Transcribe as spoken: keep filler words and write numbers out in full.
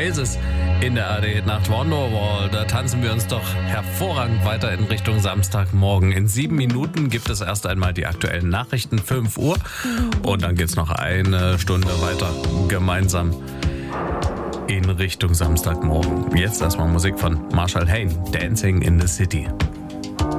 Oasis in der A R D Nacht Wonderwall. Da tanzen wir uns doch hervorragend weiter in Richtung Samstagmorgen. In sieben Minuten gibt es erst einmal die aktuellen Nachrichten, fünf Uhr. Und dann geht's noch eine Stunde weiter gemeinsam in Richtung Samstagmorgen. Jetzt erstmal Musik von Marshall Hayne, Dancing in the City.